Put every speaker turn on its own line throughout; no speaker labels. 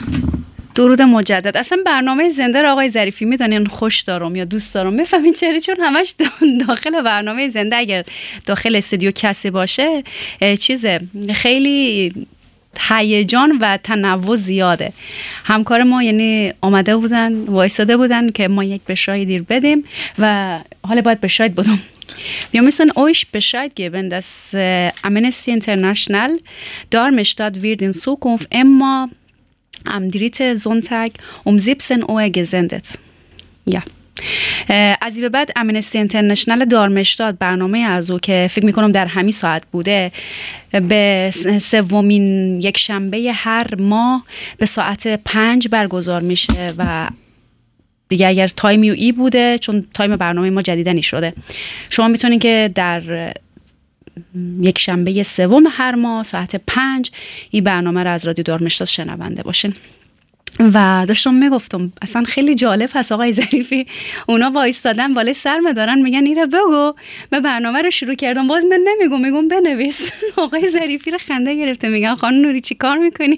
درود مجدد. اصلا برنامه زنده را آقای ظریفی میدونین خوش دارم یا دوست دارم، میفهمین چرا؟ چون همش داخل برنامه زنده اگر داخل استودیو کسی باشه چیزه خیلی هیجان و تنوع زیاده. همکار ما یعنی آمده بودن وایساده بودن که ما یک بشاید دیر بدیم و حالا باید besked بدم. Wir müssen euch Bescheid geben, dass Amnesty International Darmstadt wird in Zukunft immer am dritten Sonntag um 17 Uhr gesendet. Ja. از این به بعد امنستی اینترنشنال دارمشتاد برنامه از او که فکر میکنم در همین ساعت بوده به سومین یک شنبه هر ماه به ساعت 5 برگزار میشه و دیگه اگر تایمی ای بوده چون تایم برنامه ما جدیدنی شده شما میتونین که در یک شنبه سوم هر ماه ساعت 5 این برنامه را از رادیو دارمشتاد شنونده باشین. و داشتم میگفتم اصلا خیلی جالب هست آقای ظریفی، اونا وایستادن بالای سرم دارن میگن ایره بگو، من برنامه رو شروع کردم باز من میگم بنویس. آقای ظریفی رو خنده گرفته میگن خانم نوری چی کار میکنی؟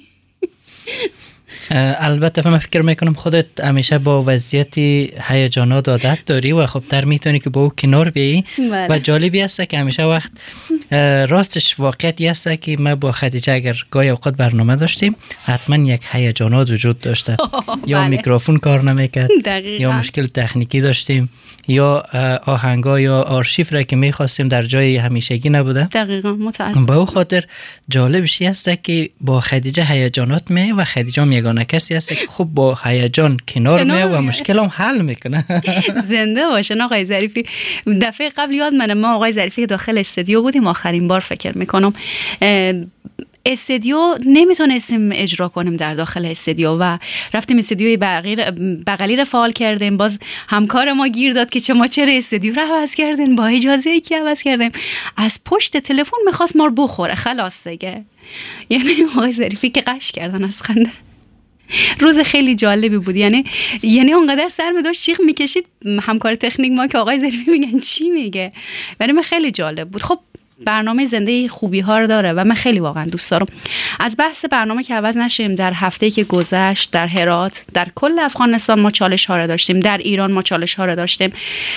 البته من فکر میکنم خودت همیشه با وضعیت هیجانات عادت داری و خب تر میتونی که با او کنار بیایی. و جالبی است که همیشه وقت راستش واقعیتی است که ما با خدیجه اگر گاهی اوقات برنامه داشتیم حتما یک هیجانات وجود داشته. یا میکروفون کار نمیکرد یا مشکل تکنیکی داشتیم یا آهنگا یا آرشیف را که میخواستیم در جای همیشگی نبوده.
دقیقاً متاسفم.
با او خاطر جالبش است که با خدیجه هیجانات می و خدیجه یگانه کسی است که خوب با هیجان کنار می و مشکلم حل میکنه. زنده
باشن آقای ظریفی. دفعه قبل یاد منه ما آقای ظریفی داخل استودیو بودیم آخرین بار فکر میکنم استودیو نمیتونستیم اجرا کنیم در داخل استودیو و رفتیم استودیوی بغلی رو فعال کردیم. باز همکار ما گیر داد که چرا استودیو رو عوض کردین، با اجازه کی عوض کردیم؟ از پشت تلفن میخواست ما رو بخوره. خلاص دیگه یعنی آقای ظریفی که قش کردن از خنده. روز خیلی جالبی بود، یعنی اونقدر سر می داشت شیخ میکشید همکار تکنیک ما که آقای ظریفی میگن چی میگه. برای من خیلی جالب بود. خب برنامه زنده خوبی ها رو داره و من خیلی واقعا دوست دارم. از بحث برنامه که عوض نشیم، در هفته که گذشت در هرات در کل افغانستان ما چالش ها رو داشتیم، در ایران ما چالش ها رو داشتیم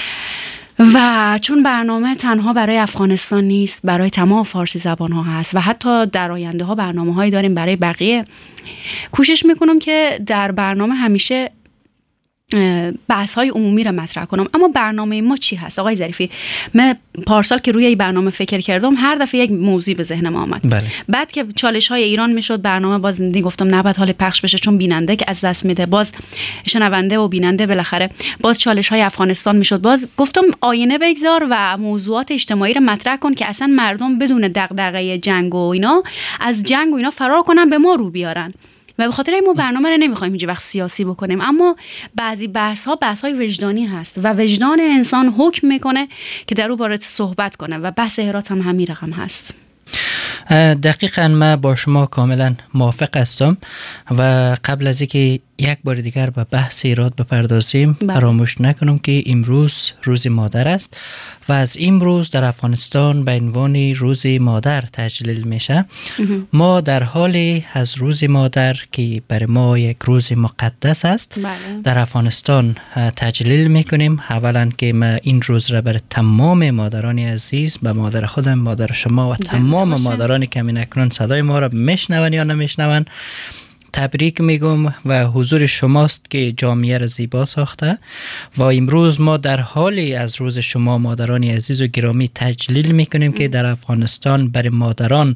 و چون برنامه تنها برای افغانستان نیست، برای تمام فارسی زبان ها هست و حتی در آینده ها برنامه هایی داریم برای بقیه. کوشش میکنم که در برنامه همیشه بحث های عمومی رو مطرح کنم. اما برنامه ما چی هست آقای ظریفی؟ من پارسال که روی این برنامه فکر کردم هر دفعه یک موضوع به ذهنم آمد.
بله.
بعد که چالش های ایران میشد برنامه باز گفتم نباید حال پخش بشه چون بیننده که از دست میده، باز شنونده و بیننده بالاخره. باز چالش های افغانستان میشد، باز گفتم آینه بگذار و موضوعات اجتماعی رو مطرح کن که اصلا مردم بدون دغدغه جنگ و اینا از جنگ و اینا فرار کنن به ما رو بیارن. و به خاطر این ما برنامه رو نمیخوایم هیچ وقت سیاسی بکنیم، اما بعضی بحث های وجدانی هست و وجدان انسان حکم میکنه که در اون باره صحبت کنه و بحث هرات هم همین رقم هست.
دقیقاً من با شما کاملا موافق هستم و قبل از اینکه یک بار دیگر به بحث ایراد بپردازیم فراموش نکنم که امروز روز مادر است و از امروز در افغانستان به عنوان روز مادر تجلیل میشه. ما در حال از روز مادر که برای ما یک روز مقدس است در افغانستان تجلیل میکنیم. اولا که ما این روز را برای تمام مادران عزیز، به مادر خودم، مادر شما و تمام مادرانی که همین اکنون صدای ما را میشنون یا نمیشنون تبریک میگم و حضور شماست که جامعه را زیبا ساخته و امروز ما در حالی از روز شما مادران عزیز و گرامی تجلیل میکنیم که در افغانستان برای مادران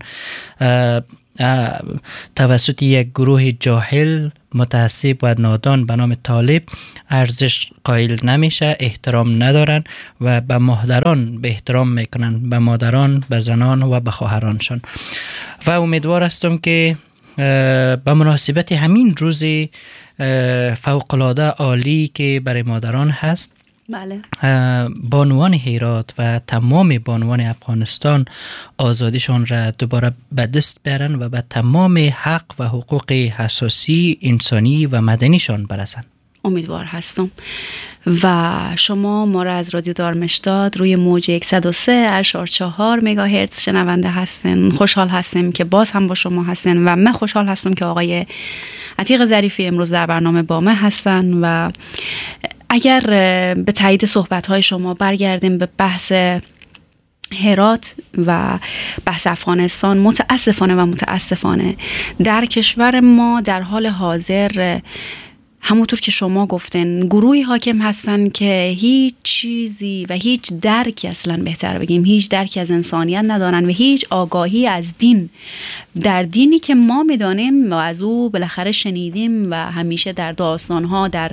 توسط یک گروه جاهل متعصب و نادان به نام طالب ارزش قائل نمیشه، احترام ندارن و به مادران به احترام میکنن، به مادران، به زنان و به خواهرانشان. و امیدوار هستم که به مناسبت همین روز فوق‌العاده عالی که برای مادران هست،
بله،
بانوان هرات و تمام بانوان افغانستان آزادیشان را دوباره به دست بیارن و به تمام حق و حقوق اساسی انسانی و مدنیشان برسن.
امیدوار هستم. و شما ما را از رادیو دارمشتاد روی موج 103.4 مگاهرتز شنونده هستین. خوشحال هستیم که باز هم با شما هستین و من خوشحال هستم که آقای عتیق ظریفی امروز در برنامه بامه هستن و اگر به تایید صحبت‌های شما برگردیم به بحث هرات و بحث افغانستان، متاسفانه در کشور ما در حال حاضر همونطور که شما گفتن گروهی حاکم هستن که هیچ چیزی و هیچ درکی، اصلا بهتر بگیم هیچ درکی از انسانیت ندارن و هیچ آگاهی از دین، در دینی که ما میدانیم و از او بالاخره شنیدیم و همیشه در داستانها، در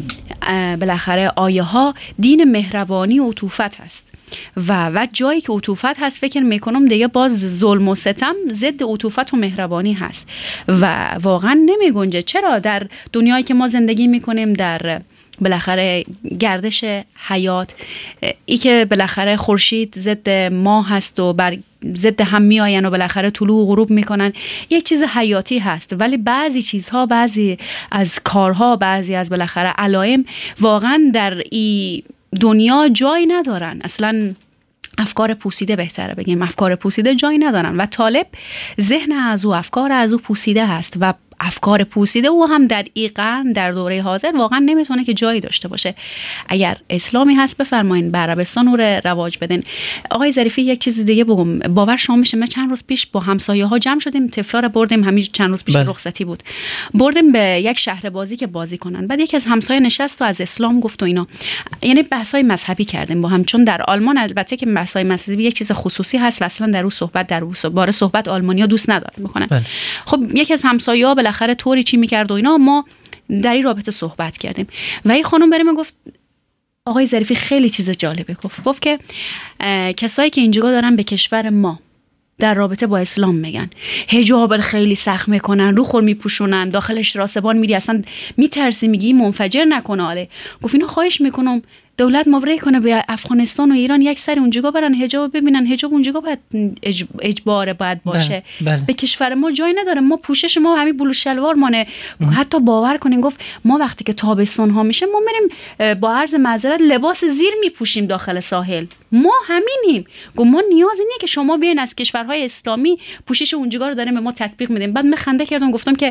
بالاخره آیه ها دین مهربانی و عطوفت هست و جایی که عطوفت هست فکر میکنم دیگه باز ظلم و ستم ضد عطوفت و مهربانی هست و واقعا نمی گنجه. چرا در دنیایی که ما زندگی میکنیم، در بالاخره گردش حیات، ای که بالاخره خورشید ضد ماه هست و بر ضد هم میآین و بالاخره طلوع و غروب میکنن، یک چیز حیاتی هست، ولی بعضی چیزها، بعضی از کارها، بعضی از بالاخره علائم واقعا در ای دنیا جای ندارن. اصلا افکار پوسیده، بهتره بگیم افکار پوسیده جای ندارن و طالب ذهن از او، افکار از او پوسیده هست و افکار پوسیده او هم در این قرن، در دوره حاضر واقعا نمیتونه که جایی داشته باشه. اگر اسلامی هست بفرمایین به عربستان رو رواج بدین. آقای ظریفی یک چیز دیگه بگم، باور شما میشه من چند روز پیش با همسایه ها جمع شدیم، طفلا رو بردیم، همین چند روز پیش رخصتی بود، بردیم به یک شهر بازی که بازی کنن. بعد یکی از همسایه نشست و از اسلام گفت و اینا، یعنی بحث‌های مذهبی کردیم با هم، چون در آلمان البته که بحث‌های مذهبی یک چیز خصوصی هست و اصلا در اون صحبت آلمانیا دوست ندارن میکنن. خب یکی از همسایه‌ها بالاخره طوری چی میکرد و اینا، ما در این رابطه صحبت کردیم و این خانم بریم گفت آقای ظریفی خیلی چیز جالبه گفت که کسایی که اینجا دارن به کشور ما در رابطه با اسلام میگن حجاب خیلی سخت میکنن، رو خور میپوشونن، داخلش راسبان میری، اصلا میترسی، میگی منفجر نکنه. آله گفت اینو خواهش میکنم دولت مبرئ کنه به افغانستان و ایران یک سری اونجا برن حجاب ببینن، حجاب اونجا باید اجبار باید باشه. بله. به کشور ما جای نداره، ما پوشش ما همین بلوز شلوار مانه. حتی باور کنین گفت ما وقتی که تابستان ها میشه ما میریم با عرض معذرت لباس زیر میپوشیم داخل ساحل، ما همینیم. گفت ما نیازی نیست که شما بیاین از کشورهای اسلامی پوشش اونجا رو داریم به ما تطبیق میدیم. بعد من خنده کردم گفتم که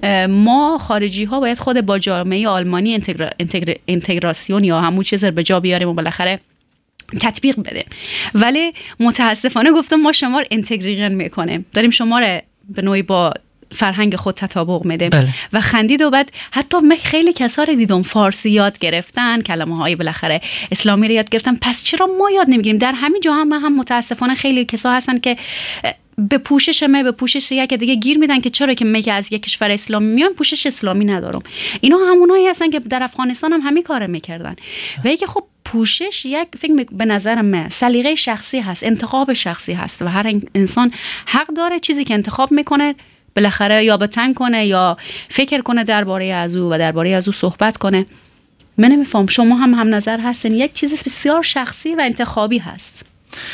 ما خارجی ها باید خود با جامعه آلمانی اینتگراسیون یا همون چیز به جا بیاریم و بالاخره تطبیق بده، ولی متاسفانه گفتم ما شما رو اینتگریشن میکنیم، داریم شما رو به نوعی با فرهنگ خود تطابق میدیم. بله. و خندید و بعد حتی من خیلی کسا رو دیدم فارسی یاد گرفتن، کلمه های بالاخره اسلامی رو یاد گرفتن، پس چرا ما یاد نمیگیریم؟ در همین جا هم متاسفانه خیلی کسا هستن که به پوشش یک دیگه گیر میدن که چرا که من از یک کشور اسلامی میام پوشش اسلامی ندارم. اینا همونایی هستن که در افغانستان هم همین کارو میکردن. و اینکه خب پوشش یک فکر به نظر من سلیقه شخصی هست، انتخاب شخصی هست و هر انسان حق داره چیزی که انتخاب میکنه بالاخره یا بتن کنه یا فکر کنه درباره از او و درباره از او صحبت کنه. من نمیفهم شما هم نظر هستین یک چیز بسیار شخصی و انتخابی هست.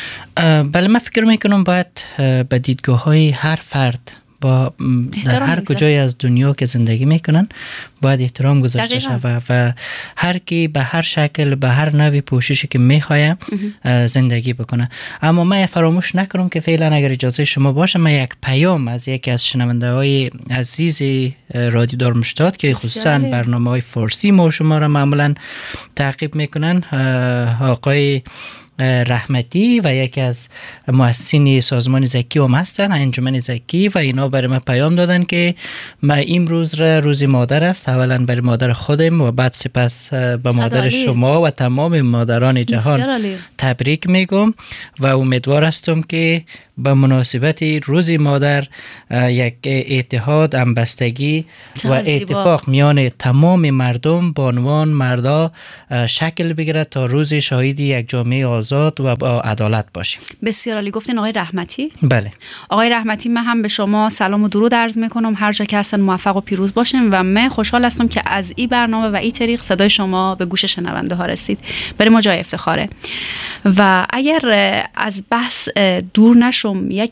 بله من فکر میکنم باید به دیدگاه های هر فرد با در هر کجای از دنیا که زندگی میکنن باید احترام گذاشته شود و هر کی به هر شکل به هر نوع پوششی که میخواه زندگی بکنه. اما من فراموش نکنم که فعلا اگر اجازه شما باشه من یک پیام از یکی از شنونده های عزیز رادیو دارمشتات که خصوصا برنامه های فارسی ما شما را معمولا تعقیب میکنن، آقای رحمتی و یکی از مؤسسین سازمان زکی هم هستن، انجمن زکی، و اینا برای من پیام دادن که ما امروز روز مادر است، اولا برای مادر خودم و بعد سپس به مادر شما و تمام مادران جهان تبریک میگم و امیدوار هستم که به مناسبت روز مادر یک اتحاد، همبستگی و اتفاق میان تمام مردم به عنوان مردا شکل بگیرد تا روز شاهدی یک جامعه آزاد و با عدالت باشیم.
بسیار عالی گفتین آقای رحمتی.
بله
آقای رحمتی، من هم به شما سلام و درود عرض میکنم، هر جا که هستن موفق و پیروز باشین و من خوشحال هستم که از این برنامه و این طریق صدای شما به گوش شنونده ها رسید. برای ما جای افتخاره. و اگر از بحث دور نشم،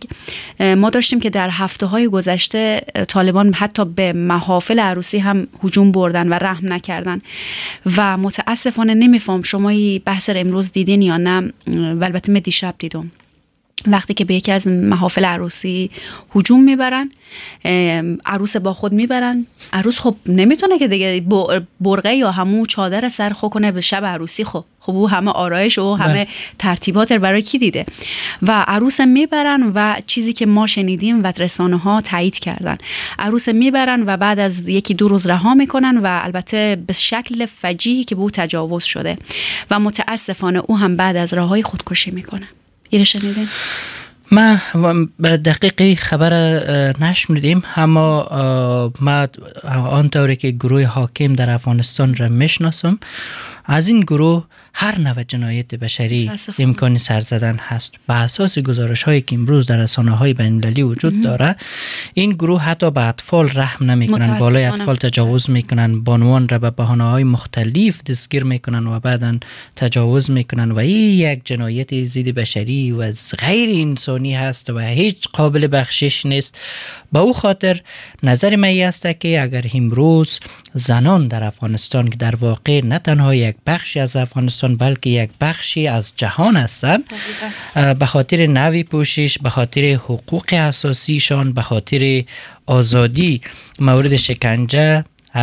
ما داشتیم که در هفته‌های گذشته طالبان حتی به محافل عروسی هم هجوم بردن و رحم نکردن و متاسفانه نمیفهم شما این بحث رو امروز دیدین یا نه، البته من دیشب دیدم. وقتی که به یکی از محافل عروسی هجوم میبرن، عروس با خود میبرن. عروس خب نمیتونه که دیگه برقه یا همون چادر سر خو کنه به شب عروسی. خب او همه آرایش و همه ترتیبات برای کی دیده؟ و عروس میبرن و چیزی که ما شنیدیم و رسانه ها تایید کردن، عروس میبرن و بعد از 1-2 روز رها میکنن و البته به شکل فجیعی که به او تجاوز شده و متاسفانه او هم بعد از رهایی خودکشی میکنه. یه شنیدین؟
ما دقیقی خبر نشنیدیم، اما ما آنطوری که گروه حاکم در افغانستان را میشناسم، از این گروه هر نوع جنایت بشری امکانی سر زدن هست. به اساس گزارش هایی که امروز در رسانه‌های بین‌المللی وجود داره، این گروه حتی به اطفال رحم نمیکنن، بالای اطفال تجاوز میکنن، بانوان را به بهانه‌های مختلف دستگیر میکنن و بعداً تجاوز میکنن و این یک جنایت ضد بشری و غیر انسانی هست و هیچ قابل بخشش نیست. به او خاطر نظر من است که اگر امروز زنان در افغانستان که در واقع نه تنها یک بخشی از افغانستان بلکه یک بخشی از جهان هستند، به خاطر نوی پوشش، به خاطر حقوق اساسیشان، به خاطر آزادی مورد شکنجه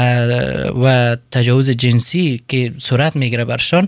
و تجاوز جنسی که صورت میگیره برشان،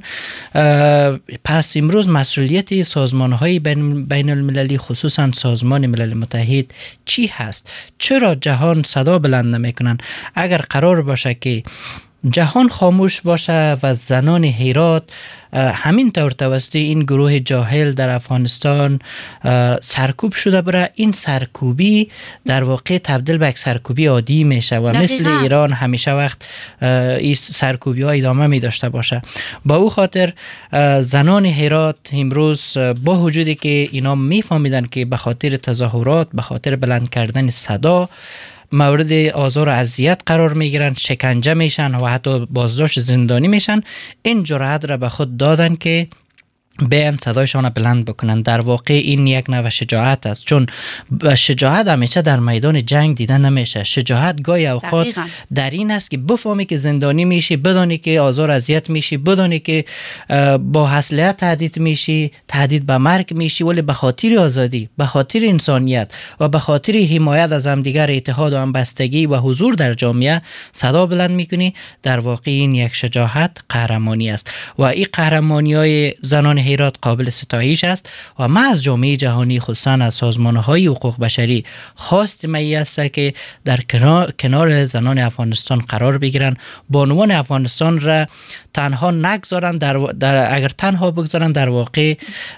پس امروز مسئولیت سازمان‌های بین المللی خصوصا سازمان ملل متحد چی هست؟ چرا جهان صدا بلند نمیکنن؟ اگر قرار باشه که جهان خاموش باشه و زنان هرات همین طور توسط این گروه جاهل در افغانستان سرکوب شده بره، این سرکوبی در واقع تبدیل به یک سرکوبی عادی میشه و مثل ایران همیشه وقت این سرکوبی ها ادامه می داشته باشه. با او خاطر زنان هرات امروز با وجودی که اینا میفهمیدن که به خاطر تظاهرات، به خاطر بلند کردن صدا مورد آزار و اذیت قرار میگیرن، شکنجه میشن و حتی بازداشت زندانی میشن، این جرأت را به خود دادن که بیان صدایشان بلند بکنن. در واقع این یک نوع شجاعت است، چون شجاعت همیشه در میدان جنگ دیده نمیشه. شجاعت گاهی اوقات در این است که بفهمی که زندانی میشی، بدانی که آزار اذیت میشی، بدانی که با اسلحه تهدید میشی، تهدید به مرگ میشی، ولی به خاطر آزادی، به خاطر انسانیت و به خاطر حمایت از همدیگر، اتحاد و همبستگی و حضور در جامعه صدا بلند میکنی. در واقع این یک شجاعت، قهرمانی است و این قهرمانی‌های زنان هرات قابل ستایش است و ما از جامعه جهانی خصوصا از سازمان‌های حقوق بشری خواست می است که در کنار زنان افغانستان قرار بگیرن، بانوان افغانستان را تنها نگذارن، اگر تنها بگذارن در واقع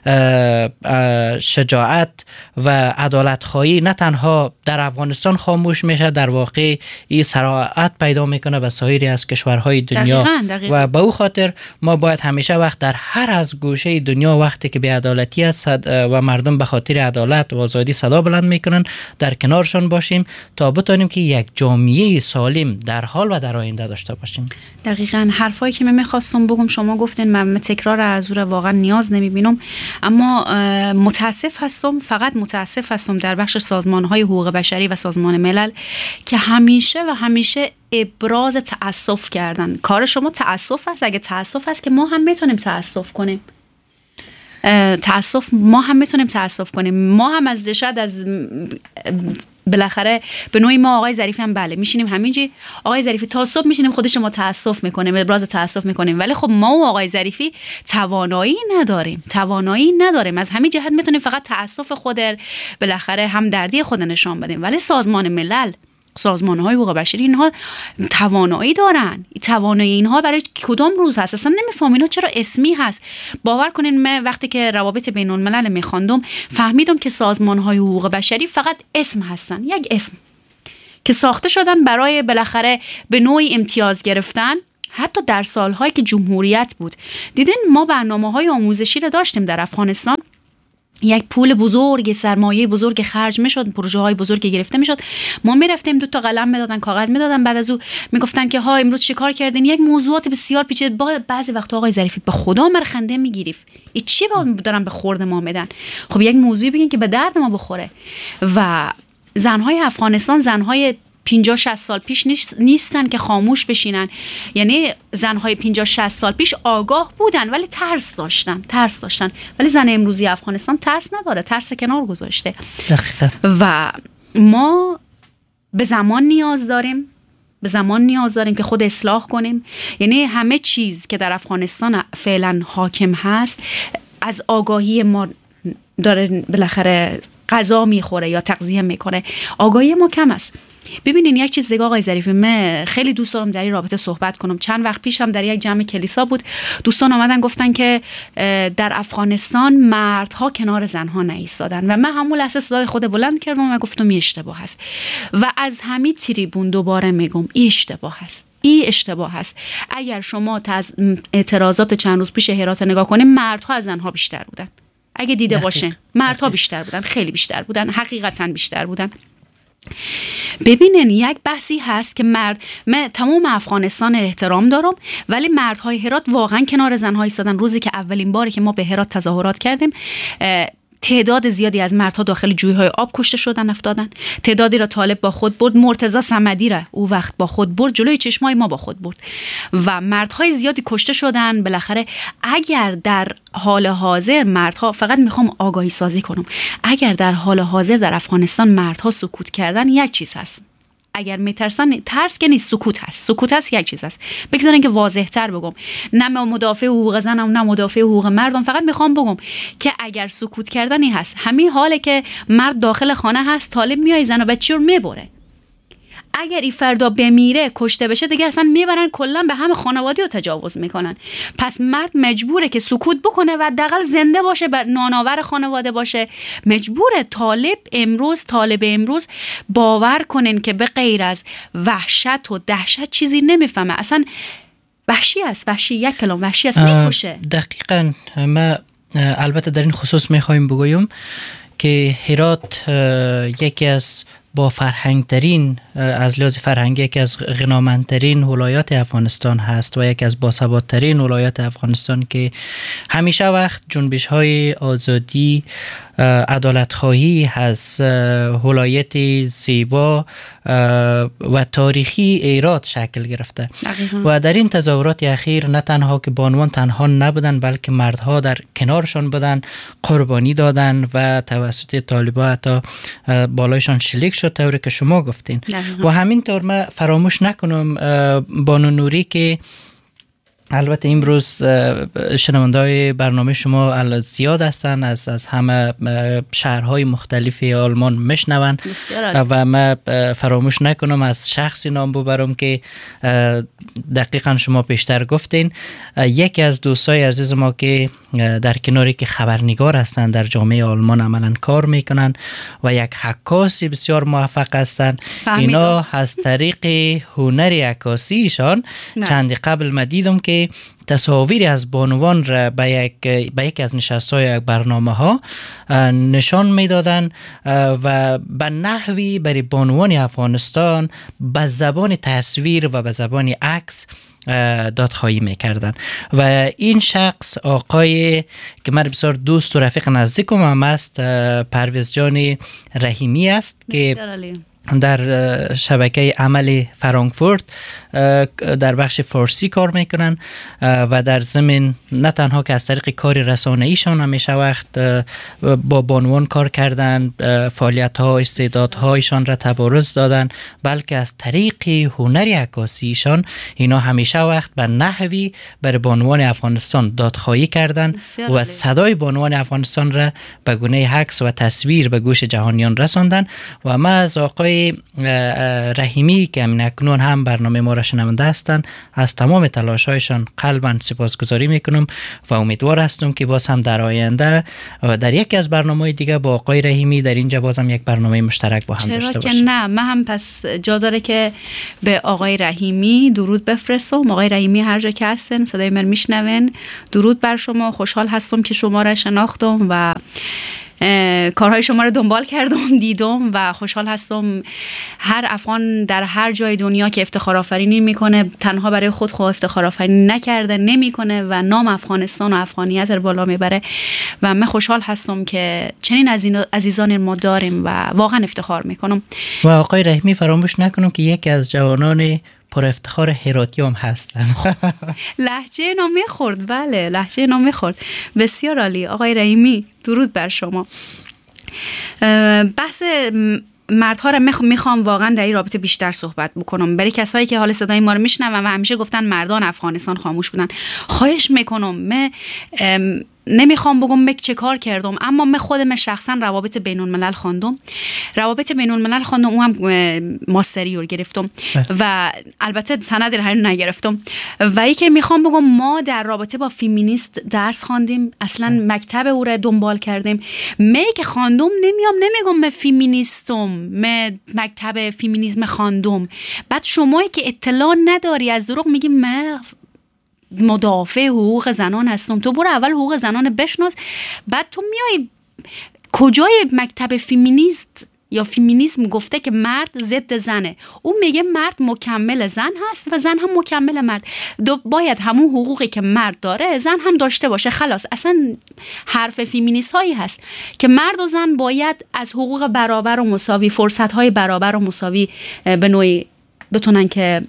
شجاعت و عدالت خواهی نه تنها در افغانستان خاموش میشه، در واقع این سراعت پیدا میکنه به سایر از کشورهای دنیا. دقیقاً. و به او خاطر ما باید همیشه وقت در هر از گوشه دنیا وقتی که بی‌عدالتی است و مردم به خاطر عدالت و آزادی صدا بلند میکنن در کنارشان باشیم تا بتونیم که یک جامعه سالم در حال و در آینده داشته باشیم.
دقیقاً حرفایی که من میخواستم بگم شما گفتین، من تکرار از اون واقعا نیاز نمیبینم، اما متاسف هستم در بخش سازمان‌های حقوق بشری و سازمان ملل که همیشه ابراز تأسف کردن. کار شما تأسف است. اگه تأسف است که ما هم میتونیم تأسف کنیم. ما هم میتونیم تأسف کنیم. ما هم از بالاخره به نوعی ما آقای ظریفی هم بله میشینیم همینجی آقای ظریفی تا صبح میشینیم خودش ما تأسف میکنیم، ابراز تأسف میکنیم، ولی خب ما و آقای ظریفی توانایی نداریم. از همین جهت میتونیم فقط تأسف خود بالاخره هم دردی خود نشان بدیم، ولی سازمان ملل، سازمان‌های حقوق بشری اینها توانایی دارن. توانایی اینها برای کدام روز هست اصلا نمیفهمم. اینا چرا اسمی هست؟ باور کنین من وقتی که روابط بین الملل میخواندم فهمیدم که سازمان‌های حقوق بشری فقط اسم هستن، یک اسم که ساخته شدن برای بالاخره به نوعی امتیاز گرفتن. حتی در سال‌هایی که جمهوریت بود دیدین ما برنامه‌های آموزشی رو داشتیم در افغانستان، یک پول بزرگ، سرمایه بزرگ خرج میشد، پروژه های بزرگ گرفته میشد، ما میرفتیم 2 تا قلم میدادن، کاغذ میدادن، بعد از اون میگفتن که ها امروز چیکار کردین، یک موضوعات بسیار پیچیده. بعضی وقتا آقای ظریفی به خدا من خنده میگیرید، این چی دارن به خورد ما میدن؟ خب یک موضوعی بگین که به درد ما بخوره. و زنهای افغانستان زنهای 50-60 سال پیش نیستن که خاموش بشینن. یعنی زنهای 50-60 سال پیش آگاه بودن ولی ترس داشتن. ولی زن امروزی افغانستان ترس نداره، ترس کنار گذاشته.
دقیقا.
و ما به زمان نیاز داریم که خود اصلاح کنیم. یعنی همه چیز که در افغانستان فعلا حاکم هست از آگاهی ما داره بالاخره غذا میخوره یا تغذیه میکنه. آگاهی ما کم است. ببینین یک چیز دیگه آقای ظریفی، من خیلی دوست دارم در این رابطه صحبت کنم. چند وقت پیشم در یک جمع کلیسا بود، دوستان آمدن گفتن که در افغانستان مردها کنار زنها نایستادن و من همون لحظه صدای خود بلند کردم و گفتم این اشتباه است. و از همین تریبون دوباره میگم این اشتباه است. اگر شما اعتراضات چند روز پیش هرات نگاه کنید، مردها از زنها بیشتر بودن. اگه دیده باشین مردها بیشتر بودن، خیلی بیشتر بودن، حقیقتا بیشتر بودن. ببینین یک بحثی هست که من تمام افغانستان احترام دارم ولی مردهای هرات واقعا کنار زنها ایستادن. روزی که اولین باری که ما به هرات تظاهرات کردیم، تعداد زیادی از مردها داخل جویهای آب کشته شدن، افتادن. تعدادی را طالب با خود برد، مرتضی صمدی را او وقت با خود برد، جلوی چشمای ما با خود برد و مردهای زیادی کشته شدن. بالاخره اگر در حال حاضر مردها، فقط میخوام آگاهی سازی کنم، اگر در حال حاضر در افغانستان مردها سکوت کردن، یک چیز هست. اگر میترسن، ترس که نیست، سکوت هست یک چیز هست. بگذارین که واضح تر بگم، نه مدافع حقوق زنم نه مدافع حقوق مردم، فقط میخوام بگم که اگر سکوت کردنی هست، همین حاله که مرد داخل خانه هست، طالب میای زن و بچی رو میبره. اگر این فردا بمیره، کشته بشه، دیگه اصلا میبرن کلا به همه خانواده رو تجاوز میکنن. پس مرد مجبوره که سکوت بکنه و حداقل زنده باشه، نانآور خانواده باشه. مجبوره. طالب امروز باور کنین که به غیر از وحشت و دهشت چیزی نمیفهمه. اصلا وحشی است، یک کلام وحشی است، میکشه.
دقیقاً. ما البته در این خصوص میخوایم بگویم که هرات یکی از با فرهنگترین، از لحاظ فرهنگی یکی از غنامندترین ولایات افغانستان هست و یکی از باثبات‌ترین ولایات افغانستان که همیشه وقت جنبش‌های آزادی، عدالت‌خواهی هست، ولایت زیبا و تاریخی ایراد شکل گرفته. و در این تظاهرات اخیر نه تنها که بانوان تنها نبودن بلکه مردها در کنارشان بودن، قربانی دادن و توسط طالبان حتی بالایشان شلیک شد طوری که شما گفتین. و همینطور ما فراموش نکنم بانو نوری که البته امروز شنونده‌های برنامه شما زیاد هستن، از همه شهرهای مختلف آلمان میشنون و ما فراموش نکنم از شخصی نام ببرم که دقیقا شما پیشتر گفتین. یکی از دوستای عزیز ما که در کناری که خبرنگار هستند در جامعه آلمان عملا کار میکنن و یک عکاسی بسیار موفق هستند، اینا از طریق هنر عکاسیشان چند قبل ما دیدم که تصاویری از بانوان را به یکی از نشست‌های برنامه ها نشان میدادن و به نحوی برای بانوان افغانستان به زبان تصویر و به زبان عکس دادخواهی میکردن. و این شخص آقای که من بسیار دوست و رفیق نزدیکم هم است، پرویز جان رحیمی است که در شبکه عمل فرانکفورت در بخش فارسی کار میکنن و در ضمن نه تنها که از طریق کار رسانه‌ایشان همیشه وقت با بانوان کار کردن، فعالیت‌ها، استعدادهایشان را تبارز دادن، بلکه از طریق هنر عکاسیشان اینا همیشه وقت به نحوی بر بانوان افغانستان دادخواهی کردن و صدای بانوان افغانستان را به گونه عکس و تصویر به گوش جهانیان رساندن. و ما از آقای رحیمی که اکنون هم برنامه ما را شنونده هستند از تمام تلاش‌هایشان قلباً سپاسگزاری میکنم و امیدوار هستم که باز هم در آینده و در یکی از برنامه‌های دیگه با آقای رحیمی در اینجا باز هم یک برنامه مشترک با هم داشته باشیم. چرا
که نه، من هم پس جا داره که به آقای رحیمی درود بفرستم. آقای رحیمی هر جا که هستن صدای من میشنون، درود بر شما. خوشحال هستم که شما را شناختم و کارهای شما رو دنبال کردم، دیدم و خوشحال هستم. هر افغان در هر جای دنیا که افتخار آفرینی میکنه تنها برای خود افتخار آفرینی نکرده، نمیکنه و نام افغانستان و افغانیت رو بالا میبره و من خوشحال هستم که چنین عزیزان ما داریم و واقعا افتخار میکنم. و
آقای رحیمی فراموش نکنم که یکی از جوانان پر افتخار هراتی هم هستن.
لهجه نام میخورد، بله لهجه نام میخورد. بسیار عالی آقای رحیمی، درود بر شما. بحث مردها رو میخوام واقعا در این رابطه بیشتر صحبت بکنم. برای کسایی که حال صدای ما رو میشنون و همیشه گفتن مردان افغانستان خاموش بودن، خواهش میکنم، من نمیخوام بگم چه کار کردم، اما من خودم شخصا روابط بین الملل خواندم. اون هم ماستری رو گرفتم و البته سند رو نگرفتم. و ای که میخوام بگم ما در رابطه با فیمینیست درس خواندیم، اصلا مکتب او رو دنبال کردیم. می که خواندم نمیگم من فیمینیستم، من مکتب فیمینیسم خواندم. بعد شمایی که اطلاع نداری از دروغ میگی من مدافع حقوق زنان هستم. تو برو اول حقوق زنان بشناس، بعد تو میای کجای مکتب فیمینیست یا فیمینیسم گفته که مرد ضد زنه. اون میگه مرد مکمل زن هست و زن هم مکمل مرد. باید همون حقوقی که مرد داره زن هم داشته باشه. خلاص اصلا حرف فیمینیست هایی هست که مرد و زن باید از حقوق برابر و مساوی، فرصت های برابر و مساوی به نوعی بتونن که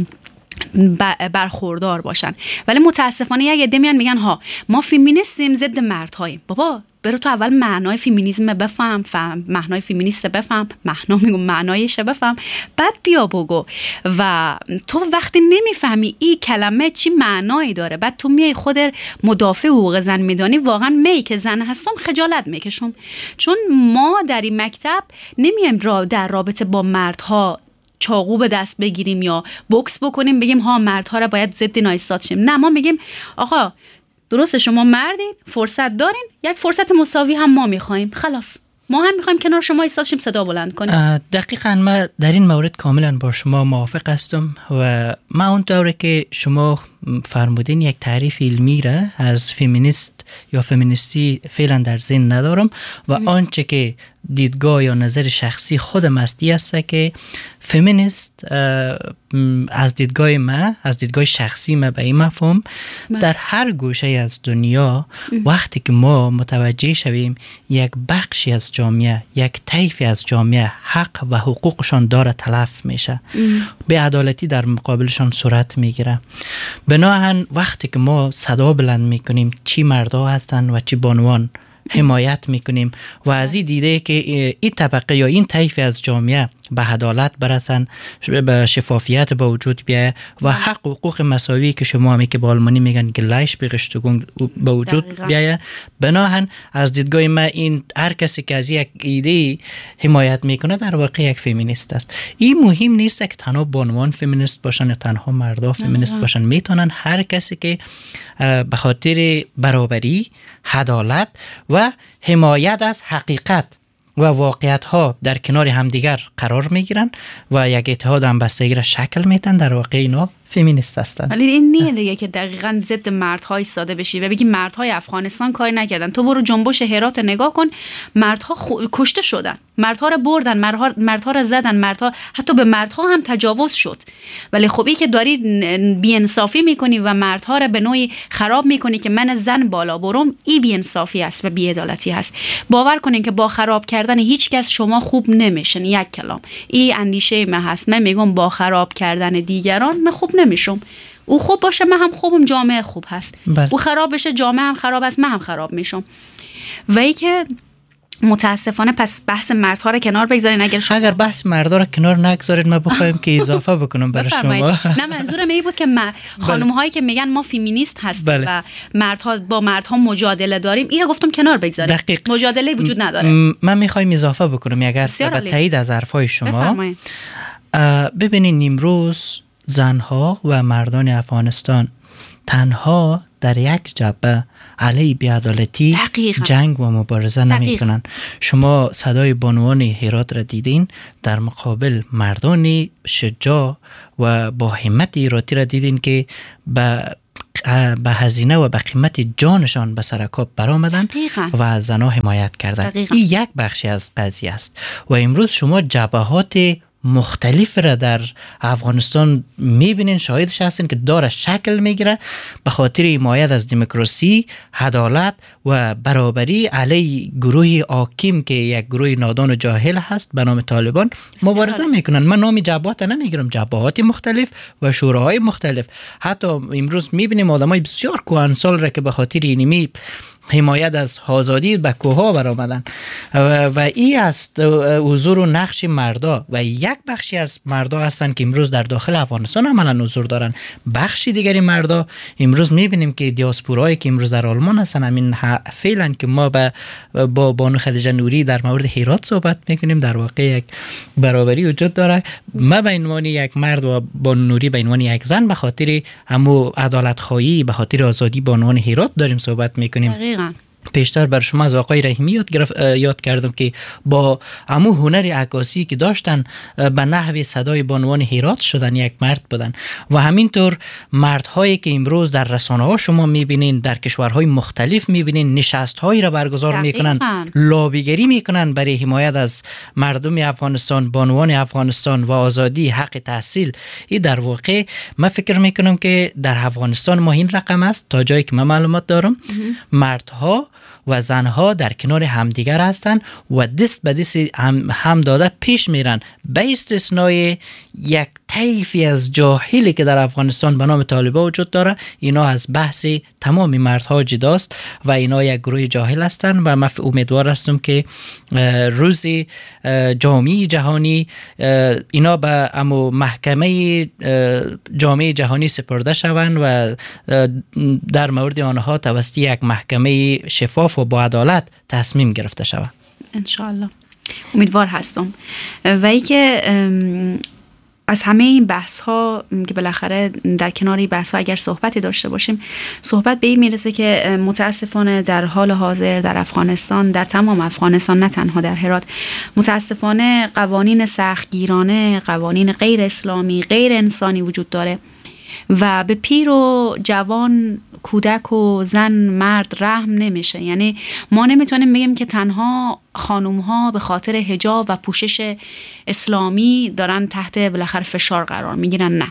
برخوردار باشن. ولی متاسفانه یک عده میگن ها ما فیمینیستیم ضد مردهاییم. بابا برو تو اول معنای فیمینیسم بفهم، معنای فیمینیست بفهم، معنایش بفهم، بعد بیا بگو. و تو وقتی نمیفهمی این کلمه چی معنایی داره، بعد تو میای خود مدافع حقوق زن میدانی، واقعا می که زن هستم خجالت میکشم. چون ما در این مکتب نمیایم در رابطه با مردها چاقو به دست بگیریم یا بوکس بکنیم بگیم ها مردها را باید ضد اینا ایستاد شیم. نه، ما میگیم آقا درسته شما مردین، فرصت دارین، یک فرصت مساوی هم ما میخوایم. خلاص ما هم میخوایم کنار شما ایستاد شیم، صدا بلند کنیم.
دقیقاً من در این مورد کاملا با شما موافق هستم و من اون طوری که شما فرمودین یک تعریف علمی را از فیمینیست یا فیمینیستی فعلا در ذهن ندارم و آنچه که دیدگاه یا نظر شخصی خودم است که فیمینیست از دیدگاه من، از دیدگاه شخصی من به این مفهوم در هر گوشه از دنیا وقتی که ما متوجه شویم یک بخشی از جامعه، یک طیفی از جامعه حق و حقوقشان داره تلف میشه، بی‌عدالتی در مقابلشان صورت میگیره، بناهن وقتی که ما صدا بلند میکنیم چی مردا هستن و چی بانوان حمایت میکنیم و از این دیده که این طبقه یا این طیف از جامعه به عدالت برسن، به شفافیت به وجود بیایه و حق و حقوق مساوی که شما همی که به آلمانی میگن گلایش بگشتگون به وجود بیایه. بناهن از دیدگاه من این هر کسی که از یک ایده حمایت میکنه در واقع یک فیمینیست است. این مهم نیست که تنها بانوان فیمینیست باشن یا تنها مردا فیمینیست باشن، میتونن هر کسی که به خاطر برابری، عدالت و حمایت از حقیقت و واقعیت ها در کنار همدیگر قرار میگیرن و یک اتحاد همبستگی را شکل میدن، در واقع اینا فیمینیست هستن.
ولی این نیه دیگه که دقیقاً ضد مردها ایستاده بشی و بگی مردهای افغانستان کاری نکردن. تو برو جنبش هرات نگاه کن، مردها کشته شدن، مردها را بردن، مردها را زدن، مردها حتی به مردها هم تجاوز شد. ولی خب این که داری بی‌انصافی میکنی و مردها را به نوعی خراب میکنی که من زن بالا برم، این بی‌انصافی است و بی‌عدالتی است. باور کنین که با خراب کردن هیچ کس شما خوب نمیشن. یک کلام این اندیشه من هست. من میگم با خراب کردن دیگران من خوب نمیشم. او خوب باشه من هم خوبم، جامعه خوب هست. او خراب بشه جامعه هم خراب است، من هم خراب میشم. و ای که متاسفانه پس بحث مردها رو کنار بگذارین.
اگر بحث مردها رو کنار نگذارید ما بخوایم که اضافه بکنم برای شما.
نه منظورم این بود که خانم هایی که میگن ما فیمینیست هستیم و مردها با مردها مجادله داریم، اینو گفتم کنار بگذارید. دقیق. مجادله وجود نداره.
من میخوایم اضافه بکنم اگر به تایید از حرفای شما. ببینین امروز زنها و مردان افغانستان تنها در یک جبهه علیه بی‌عدالتی جنگ و مبارزه نمی کنن. شما صدای بانوان هرات را دیدین، در مقابل مردان شجاع و با همت هراتی را دیدین که به هزینه و به قیمت جانشان به سرکاب برآمدن و از زنها حمایت کردن. این یک بخشی از قضیه است. و امروز شما جبهات مختلف را در افغانستان میبینین، شاهدش هستین که داره شکل میگیره به خاطر حمایت از دموکراسی، عدالت و برابری علیه گروه حاکم که یک گروه نادان و جاهل هست به نام طالبان مبارزه میکنن. من نام جبهات نمیگیرم، جبهات مختلف و شوراهای مختلف. حتی امروز میبینیم آدمای بسیار کهنسال را که به خاطر اینمی حمایت از آزادی به کوها برآمدن و این است حضور و نقش مردا. و یک بخشی از مردا هستند که امروز در داخل افغانستان عملا حضور دارن. بخشی دیگری مردا امروز میبینیم که دیاسپورایی که امروز در آلمان هستن، همین فعلا که ما با بانو خدیجه نوری در مورد هرات صحبت میکنیم، در واقع یک برابری وجود داره. ما به عنوان یک مرد و بانو نوری به عنوان یک زن به خاطر همو عدالت خواهی، به خاطر آزادی بانوان هرات داریم صحبت میکنیم. پیشتر بر شما از آقای رحیمی یاد کردم که با همو هنر عکاسی که داشتن به نحو صدای بانوان هرات شدن یک مرد بودن. و همینطور مردهایی که امروز در رسانه ها شما میبینین، در کشورهای مختلف میبینین نشست هایی را برگزار میکنن، لابیگری میکنن برای حمایت از مردم افغانستان، بانوان افغانستان و آزادی، حق تحصیل. این در واقع من فکر میکنم که در افغانستان ما این رقم است، تا جایی که من معلومات دارم، مردها و زنها در کنار همدیگر هستند و دست به دست هم داده پیش میرن، به استثنای یک طیفی از جاهلی که در افغانستان به نام طالبان وجود داره. اینا از بحث تمام مردها جداست و اینا یک گروه جاهل هستند و من امیدوار هستم که روز جامعه جهانی اینا به محکمه جامعه جهانی سپرده شوند و در مورد آنها توسط یک محکمه شفاف و با عدالت تصمیم گرفته شود.
انشاءالله امیدوار هستم. و ای که از همه این بحث ها که بالاخره در کنار این بحث ها اگر صحبتی داشته باشیم، صحبت به این میرسه که متاسفانه در حال حاضر در افغانستان، در تمام افغانستان، نه تنها در هرات، متاسفانه قوانین سختگیرانه، قوانین غیر اسلامی، غیر انسانی وجود داره و به پیر و جوان، کودک و زن، مرد رحم نمیشه. یعنی ما نمیتونیم بگیم که تنها خانوم ها به خاطر حجاب و پوشش اسلامی دارن تحت بالاخره فشار قرار میگیرن. نه،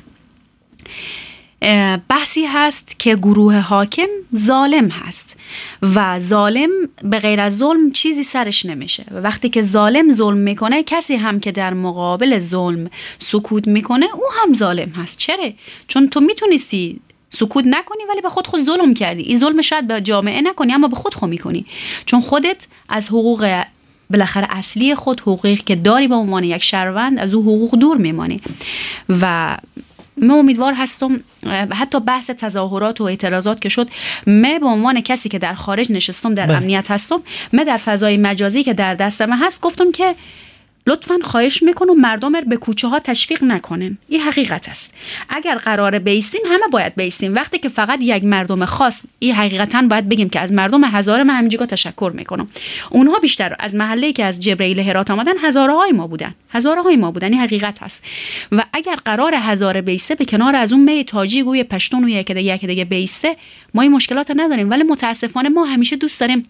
بحثی هست که گروه حاکم ظالم هست و ظالم به غیر از ظلم چیزی سرش نمیشه و وقتی که ظلم میکنه، کسی هم که در مقابل ظلم سکوت میکنه او هم ظالم هست. چرا؟ چون تو میتونستی سکوت نکنی ولی به خود ظلم کردی. این ظلم شاید به جامعه نکنی اما به خود میکنی، چون خودت از حقوق بالاخره اصلی خود، حقوقی که داری به عنوان یک شهروند، از او حقوق دور میمانی. و من امیدوار هستم حتی بحث تظاهرات و اعتراضات که شد، من به عنوان کسی که در خارج نشستم، در امنیت هستم، من در فضای مجازی که در دستم هست گفتم که لطفاً خواهش میکنم مردم رو به کوچه ها تشویق نکنن. این حقیقت است. اگر قراره بیستیم همه باید بیستیم. وقتی که فقط یک مردم خاص، این حقیقتاً باید بگیم که از مردم هزاره من همینجا تشکر میکنم. اونها بیشتر از محله‌ای که از جبرئیل هرات آمدن هزارهای ما بودن. این حقیقت هست. و اگر قرار هزاره بیسته به کنار از اون می تاجی گوی پشتون و یک دیگه بیسته، ما این مشکلات نداریم. ولی متاسفانه ما همیشه دوست داریم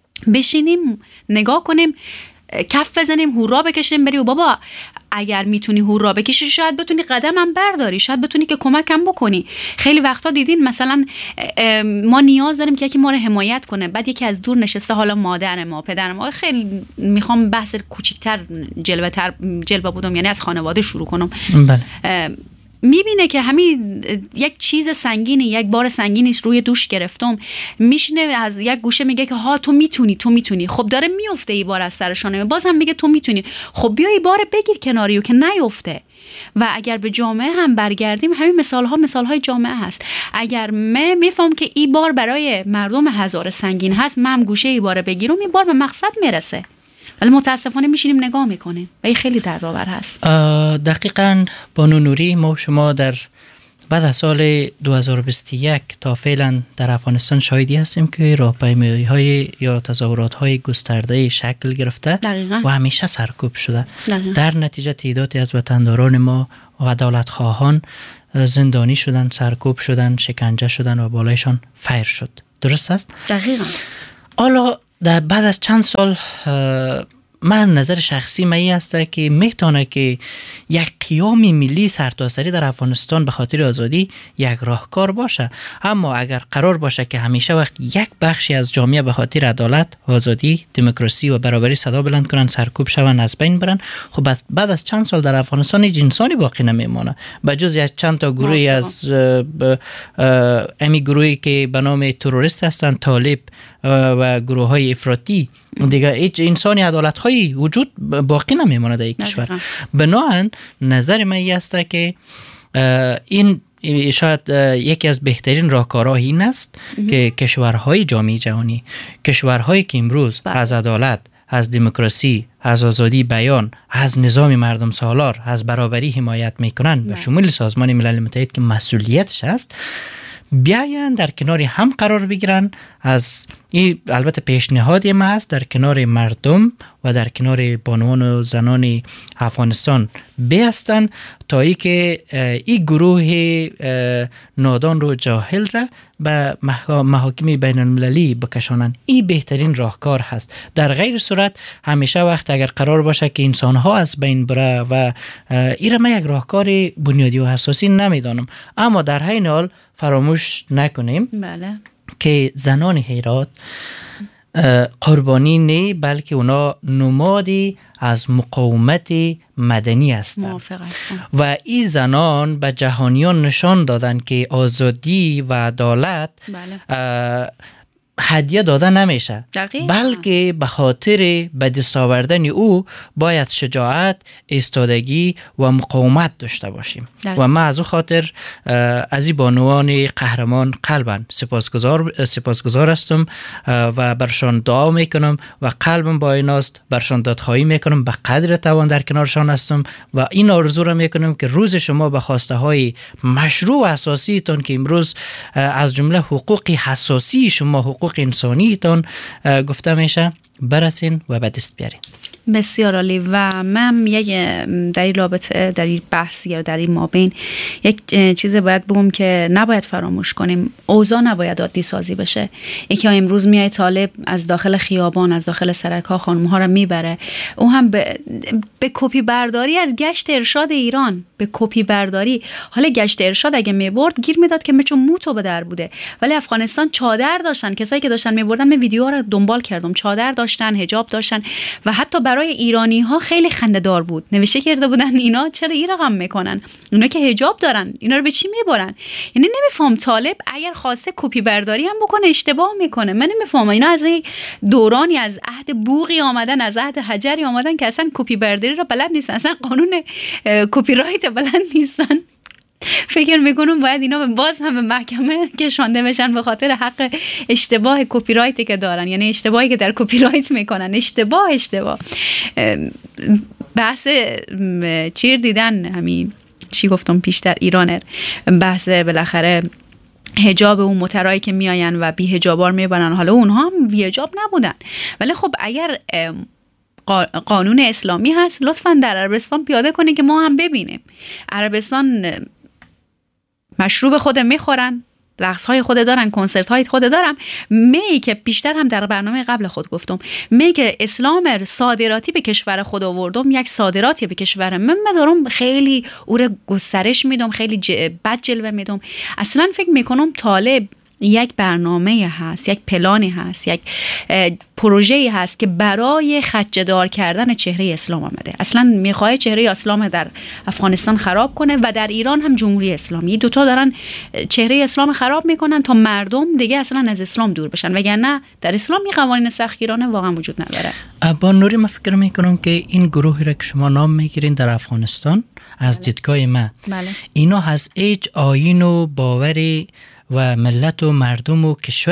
بشینیم نگاه کنیم، کف بزنیم، هورا بکشیم، بری و بابا اگر میتونی هورا بکشی شاید بتونی قدمم برداری، شاید بتونی که کمکم بکنی. خیلی وقتا دیدین مثلا ما نیاز داریم که یکی ما رو حمایت کنه، بعد یکی از دور نشسته، حالا مادر ما، پدر ما، خیلی میخوام بحث کوچیک‌تر جلوه بودم، یعنی از خانواده شروع کنم. بله. میبینه که همین یک چیز سنگینی، یک بار سنگینی روی دوش گرفتم، میشینه از یک گوشه میگه که ها تو میتونی. خب داره میفته این بار از سرشانه، بازم میگه تو میتونی. خب بیا این بار بگیر کناریو که نیفته. و اگر به جامعه هم برگردیم، همین مثالهای جامعه هست. اگر من میفهم که این بار برای مردم هزار سنگین هست، من هم گوشه این بار بگیرم، این بار به مقصد میرسه. ولی متاسفانه میشینیم نگاه میکنیم و این خیلی دردآور هست.
دقیقاً بانو نوری، ما شما در بعد از سال 2021 تا فعلا در افغانستان شاهدی هستیم که راهپیمایی‌های یا تظاهرات‌های گسترده شکل گرفته
دقیقا.
و همیشه سرکوب شده.
دقیقا.
در نتیجه تعدادی از وطنداران ما و عدالت‌خواهان زندانی شدن، سرکوب شدن، شکنجه شدن و بالایشان فیر شد. درست است؟
دقیقا.
حالا بعد از چند سال من نظر شخصی می است که میتونه که یک قیام ملی سرتاسری در افغانستان به خاطر آزادی یک راهکار باشه، اما اگر قرار باشه که همیشه وقت یک بخشی از جامعه به خاطر عدالت، آزادی، دموکراسی و برابری صدا بلند کنن، سرکوب شون، از بین برن، خب بعد از چند سال در افغانستان هیچ انسانی باقی نمیمونه به جز یک چند تا گروهی از امی گروهی که به نام تروریست هستند، طالب و گروه های افراطی. دیگه هیچ انسانی عدالت هایی وجود باقی نمیمونه در یک کشور. بنابراین نظر من است که این شاید یکی از بهترین راهکارها این است که کشورهای جامعه جهانی، کشورهایی که امروز از عدالت، از دموکراسی، از آزادی بیان، از نظام مردم سالار، از برابری حمایت میکنن به شمول سازمان ملل متحد که مسئولیتش است، بیاین در کنار هم قرار بگیرن. از این البته پیشنهادی ما است، در کنار مردم و در کنار بانوان و زنان افغانستان بیستن تا ای که این گروه نادان رو جاهل را به محاکم بین المللی بکشانن. این بهترین راهکار هست. در غیر صورت همیشه وقت اگر قرار باشه که انسان ها از بین بره و این را من یک راهکار بنیادی و اساسی نمیدانم، اما در حین حال فراموش نکنیم که زنان هرات قربانی نه، بلکه اونا نمادی از مقاومت مدنی هستند و این زنان به جهانیان نشان دادن که آزادی و عدالت هدیه داده نمیشه، بلکه به خاطر به دست آوردن او باید شجاعت، ایستادگی و مقاومت داشته باشیم. و من از او خاطر از این بانوان قهرمان قلباً سپاسگزار هستم و برشان دعا میکنم و قلبم با ایناست، برشان دادخواهی میکنم، به قدر توان در کنارشان هستم و این آرزو را میکنم که روز شما به خواسته های مشروع و اساسی تان که امروز از جمله حقوق حساسی شما، حقوق انسانی تان گفته میشه، برسین و به دست بیارین.
بسیار عالی. و من یک در این رابطه، در این بحث یا در این مابین یک چیز باید بگم که نباید فراموش کنیم، اوضاع نباید عادی سازی بشه. یکی امروز میای طالب از داخل خیابان، از داخل سرک‌ها خانم‌ها رو میبره، او هم به کپی برداری از گشت ارشاد ایران، به کپی برداری. حالا گشت ارشاد اگه میبرد گیر میداد که چون موتو به در بوده، ولی افغانستان چادر داشتن، کسایی که داشتن میبردن، من ویدیوها رو دنبال کردم، چادر داشتن، حجاب داشتن و حتی برای ایرانی ها خیلی خنده‌دار بود. نوشته کرده بودن اینا چرا این رقم میکنن، اینا که حجاب دارن اینا رو به چی میبرن؟ یعنی نمیفهم طالب اگر خواسته کپی برداری هم بکنه اشتباه میکنه. من نمیفهمم اینا از دورانی از عهد بوقی آمدن، از عهد حجری آمدن که اصلا کپی برداری رو بلد نیستن، اصلا قانون کپی رایت بلد نیستن. فکر میکنم باید اینا باز هم به محکمه کشانده بشن به خاطر حق اشتباه کپی رایتی که دارن، یعنی اشتباهی که در کپی رایت میکنن. اشتباه بحث چیر دیدن، همین چی گفتم پیشتر، ایرانر، بحث بالاخره حجاب اون مترایی که میاین و بی حجابار میبرن، حالا اونها هم بی حجاب نبودن، ولی خب اگر قانون اسلامی هست لطفاً در عربستان پیاده کنید که ما هم ببینیم. عربستان مشروب خود میخورن، رقص های خود دارن، کنسرت های خود دارن. می که بیشتر هم در برنامه قبل خود گفتم، می که اسلام صادراتی به کشور خود آوردم، یک صادراتی به کشور من دارم، خیلی او رو گسترش میدم، خیلی بد جلوه میدم. اصلا فکر میکنم طالب یک برنامه هست، یک پلانی هست، یک پروژه‌ای هست که برای خدشه‌دار کردن چهره اسلام آمده. اصلا میخواد چهره اسلام در افغانستان خراب کنه و در ایران هم جمهوری اسلامی. دوتا دارن چهره اسلام خراب میکنن تا مردم دیگه اصلا از اسلام دور بشن، وگرنه در اسلام این قوانین سختگیرانه واقعا وجود نداره. با
نوری من فکر میکنم که این گروهی را که شما نام میگیرین در افغانستان از دیدگاه من، اینا از هیچ آیین و باوری و ملت و مردم و کشوری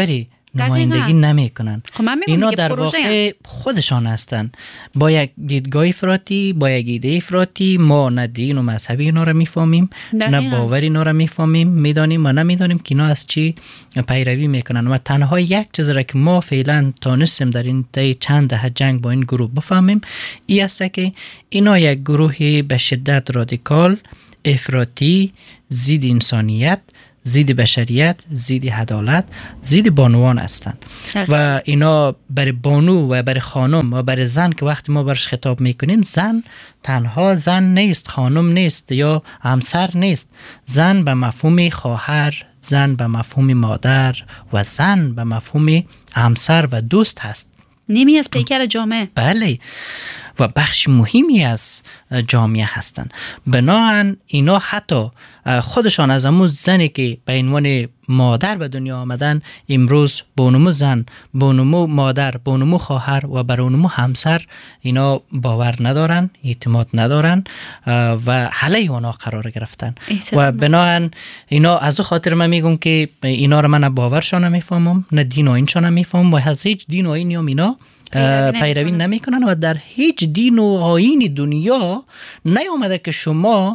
نمایندگی نمیکنن.
خب
اینا در واقع خودشان هستن با یک دیدگاه افراطی، با یک ایده افراطی. ما نه دین و مذهبی اینا رو میفهمیم، نه باور اینا رو میفهمیم، میدانیم و نمیدانیم که اینا از چی پیروی میکنن. و تنها یک چیز را که ما فعلا تانستیم در این چند دهه جنگ با این گروه بفهمیم این است که اینا یک گروه به شدت رادیکال، افراطی، ضد انسانیت، ضد بشریت، ضد عدالت، ضد بانوان هستند. و اینا برای بانو و برای خانم و برای زن که وقتی ما برش خطاب میکنیم، زن تنها زن نیست، خانم نیست یا همسر نیست. زن به مفهوم خواهر، زن به مفهوم مادر و زن به مفهوم همسر و دوست هست.
نیمی از پیکر جامعه.
بله، و بخش مهمی از جامعه هستند. بناهن اینا حتی خودشان از همون زنی که به عنوان مادر به دنیا آمدن، امروز بانمو زن، بانمو مادر، بانمو خواهر و برانمو همسر اینا باور ندارن، اعتماد ندارن و علیه اونا قرار گرفتن. و بناهن اینا از خاطر من میگم که اینا رو من باورشان نمیفهمم، نه دین و آیینشان نمیفهمم و از هیچ دین و آیینی هم اینا پیروی نمیکنن و در هیچ دین و آیین دنیا نیامده که شما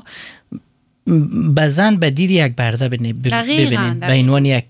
بزن به دید یک برده ببینین، به عنوان یک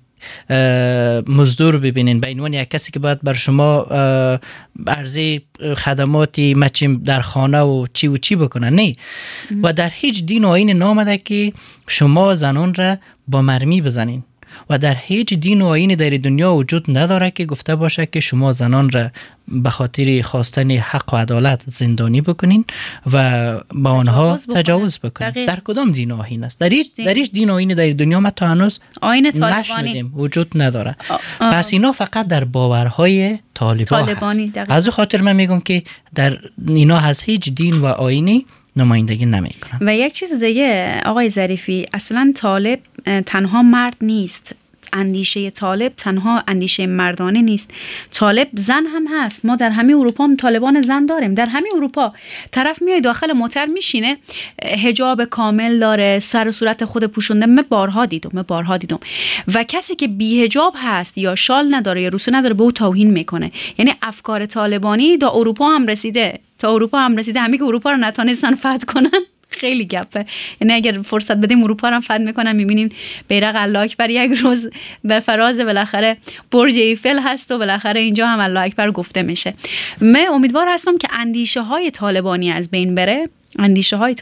مزدور ببینین، به عنوان یک کسی که باید بر شما عرضه خدماتی مچیم در خانه و چی بکنن. نه. و در هیچ دین و آیین نامده که شما زنان را با مرمی بزنین و در هیچ دین و آیین در دنیا وجود نداره که گفته باشه که شما زنان را به خاطر خواستن حق و عدالت زندانی بکنین و با آنها تجاوز بکنین. در کدام دین و آیین است؟ در هیچ دین و آیین در دنیا ما تا هنوز
آیین طالبانی
وجود نداره. پس اینا فقط در باورهای طالبانی هست. از خاطر من میگم که در اینا از هیچ دین و آیینی نمایندگی نمیکنن.
و یک چیز دیگه آقای ظریفی، اصلا طالب تنها مرد نیست. اندیشه طالب تنها اندیشه مردانه نیست. طالب زن هم هست. ما در همه اروپا هم طالبان زن داریم. در همه اروپا طرف میای داخل موتر میشینه، حجاب کامل داره، سر و صورت خود پوشونده. من بارها دیدم و کسی که بی حجاب هست یا شال نداره یا روسو نداره به او توهین میکنه. یعنی افکار طالبانی تا اروپا هم رسیده. همه که اروپا رو نتونستن فتح کنن. خیلی گپه. یعنی اگر فرصت بدیم اروپا رو هم فتح میکنن، میبینیم بیرق الله اکبر یک روز به فراز بالاخره برج ایفل هست و بالاخره اینجا هم الله اکبر گفته میشه. من امیدوار هستم که اندیشه های طالبانی از بین بره. اندیشه های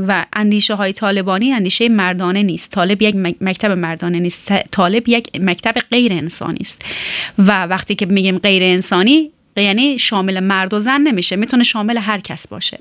طالبانی اندیشه مردانه نیست. طالب یک مکتب مردانه نیست. طالب یک مکتب غیر انسانی است. و وقتی که میگیم غیر انسانی یعنی شامل مرد و زن نمیشه، میتونه شامل هر کس باشه.